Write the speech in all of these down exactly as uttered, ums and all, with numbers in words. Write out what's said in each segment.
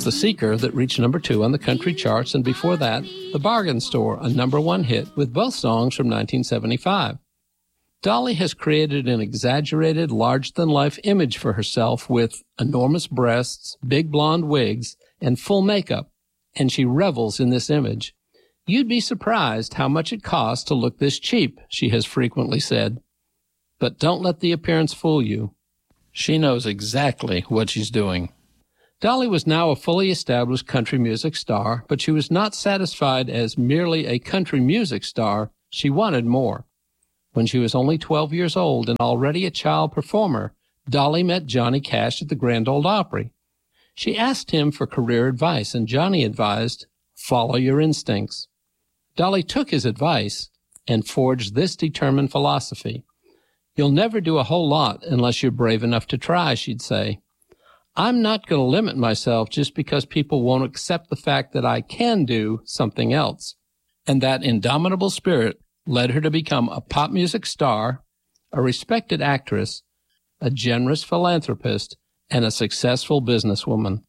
The Seeker that reached number two on the country charts, and before that, The Bargain Store, a number one hit with both songs from nineteen seventy-five. Dolly has created an exaggerated, large-than-life image for herself with enormous breasts, big blonde wigs, and full makeup, and she revels in this image. You'd be surprised how much it costs to look this cheap, she has frequently said. But don't let the appearance fool you. She knows exactly what she's doing. Dolly was now a fully established country music star, but she was not satisfied as merely a country music star. She wanted more. When she was only twelve years old and already a child performer, Dolly met Johnny Cash at the Grand Ole Opry. She asked him for career advice, and Johnny advised, follow your instincts. Dolly took his advice and forged this determined philosophy. You'll never do a whole lot unless you're brave enough to try, she'd say. I'm not going to limit myself just because people won't accept the fact that I can do something else. And that indomitable spirit led her to become a pop music star, a respected actress, a generous philanthropist, and a successful businesswoman.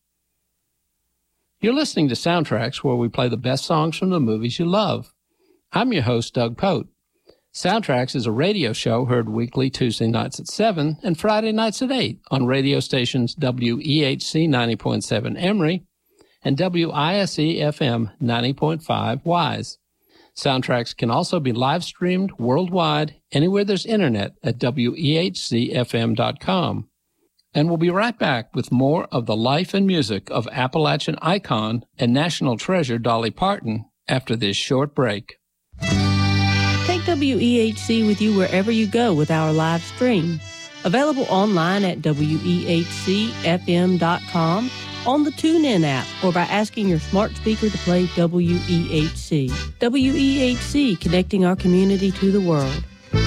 You're listening to Soundtracks, where we play the best songs from the movies you love. I'm your host, Doug Pote. Soundtracks is a radio show heard weekly Tuesday nights at seven and Friday nights at eight on radio stations W E H C ninety point seven Emory and W I S E F M ninety point five Wise. Soundtracks can also be live-streamed worldwide anywhere there's internet at W E H C F M dot com. And we'll be right back with more of the life and music of Appalachian icon and national treasure Dolly Parton after this short break. Take W E H C with you wherever you go with our live stream. Available online at W E H C F M dot com, on the TuneIn app, or by asking your smart speaker to play W E H C. W E H C, connecting our community to the world.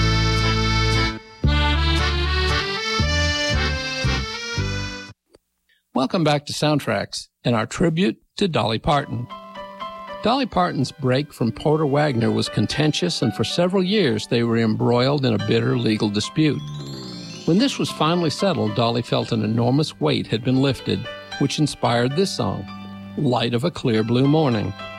Welcome back to Soundtracks and our tribute to Dolly Parton. Dolly Parton's break from Porter Wagoner was contentious, and for several years they were embroiled in a bitter legal dispute. When this was finally settled, Dolly felt an enormous weight had been lifted, which inspired this song, Light of a Clear Blue Morning.